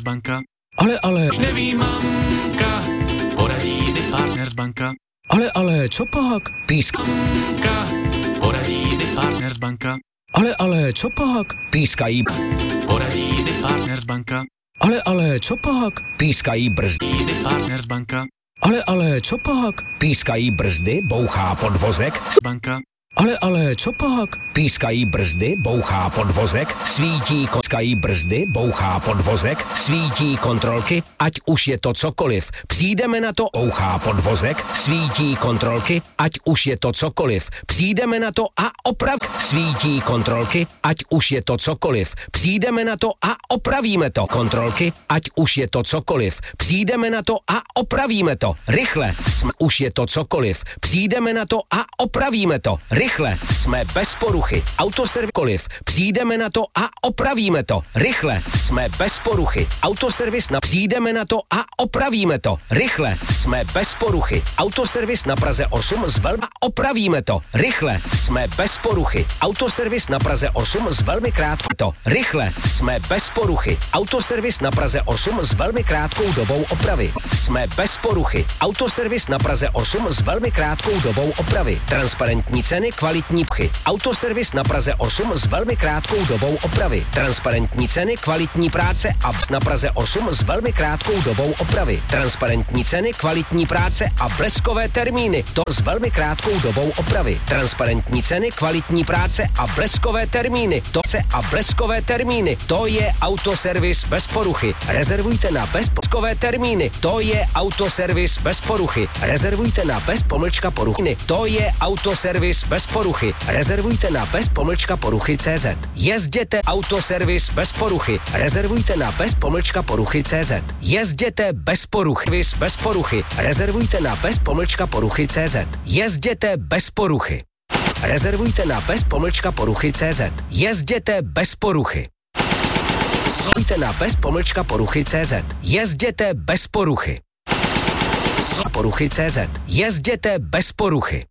banka. Ale, Už neví mamka, poradí ti Partners banka. ale, co pak? Mamka, poradí ti Partners banka. Ale, co pak? Pískají. Poradí ti Partners banka. Ale, co pak? Pískají brzdy. Poradí ti Partners banka. Ale, co pak? Pískají brzdy, bouchá podvozek. Banka. Ale, co pak? Pískají brzdy, bouchá podvozek, svítí koskají brzdy, bouchá podvozek, svítí kontrolky, ať už je to cokoliv. Přijdeme na to, bouchá podvozek, svítí kontrolky, ať už je to cokoliv. Přijdeme na to a svítí kontrolky, ať už je to cokoliv. Přijdeme na to a opravíme to. Kontrolky, ať už je to cokoliv. Přijdeme na to a opravíme to. Rychle, už je to cokoliv. Přijdeme na to a opravíme to. Rychle, jsme bez poruchy. Autoservis, přijdeme na to a opravíme to. Rychle, jsme bez poruchy. Autoservis na přijdeme na to a opravíme to. Rychle, jsme bez poruchy. Autoservis na Praze 8 z velmi opravíme to. Rychle, jsme bez poruchy. Autoservis na Praze 8 z velmi krátkou to. Rychle, jsme bez poruchy. Autoservis na Praze 8 s velmi krátkou dobou opravy. Jsme bez poruchy. Autoservis na Praze 8 s velmi krátkou dobou opravy. Transparentní ceny, kvalitní pchy. Autoservis na Praze 8 s velmi krátkou dobou opravy. Transparentní ceny, kvalitní práce a na Praze 8 s velmi krátkou dobou opravy. Transparentní ceny, kvalitní práce a bleskové termíny. To s velmi krátkou dobou opravy. Transparentní ceny, kvalitní práce a bleskové termíny. To se a bleskové termíny. To je autoservis bez poruchy. Rezervujte na bezpomlčkové termíny. To je autoservis bez poruchy. Rezervujte na bezpomlčka poruchy. To je autoservis bez poruchy. Rezervujte na bezpomlčka poruchy CZ. Jezděte autoservis bez poruchy. Rezervujte na bezpomlčka poruchy CZ. Jezděte bez poruchy. Bez poruchy. Rezervujte na bezpomlčka poruchy CZ. Jezděte bez poruchy. Rezervujte na bezpomlčka poruchy CZ. Jezděte bez poruchy. Rezervujte na bezpomlčka poruchy CZ. Jezděte bez poruchy. Poruchy CZ. Jezděte bez poruchy.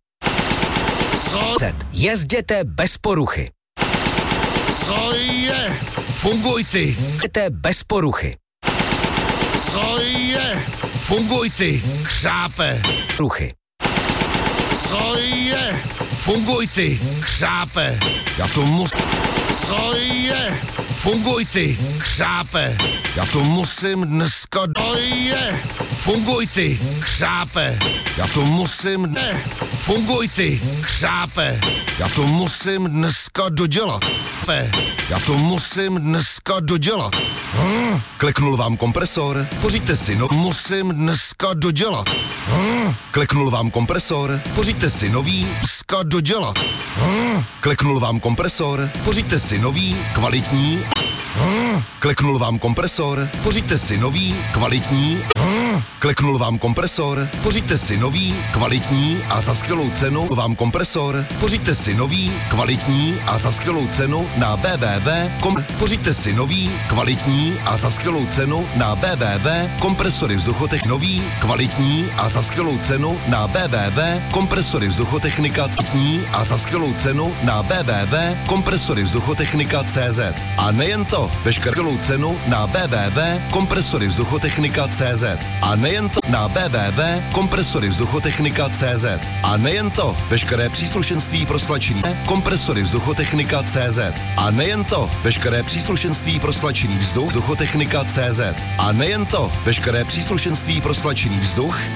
Jezděte bez poruchy. Co je? Funguj ty. Jezděte bez poruchy. Co je? Funguj ty. Chřápe. Ruchy. Co je? Funguj ty. Chřápe. Já to musím. Co je? Funguj ty. Chřápe. Já to musím dneska. Co je? Funguj ty. Chřápe. Já to musím. Ne. Funguj ty. Chřápe. Já to musím dneska dodělat. Já to musím dneska dodělat. Kleknul vám kompresor? Pořiďte si musím dneska dodělat. Kleknul vám kompresor? Pořiďte si nový dneska dodělat. Kleknul vám kompresor? Pořiďte si nový, kvalitní. Kleknul vám kompresor? Pořiďte si nový, kvalitní. Kleknul vám kompresor? Pořiďte si nový, kvalitní a za skvělou cenu vám kompresor. Pořiďte si nový, kvalitní a za skvělou cenu na www. Pořiďte si nový, kvalitní a za skvělou cenu na www. Kompresory vzduchotech nový, kvalitní a za skvělou cenu na www. Kompresory vzduchotechnika a za skvělou cenu na www. Kompresory vzduchotechnika CZ. A nejen to, veškerou cenu na www. Kompresory vzduchotechnika CZ. A nejen to na www. Kompresory vzduchotechnika CZ. A nejen to, veškeré příslušenství pro stlačení kompresory vzduchotechnika CZ. A nejen to, veškeré příslušenství pro stlačený vzduch vzduchotechnika CZ. A nejen to, veškeré příslušenství pro stlačený vzduch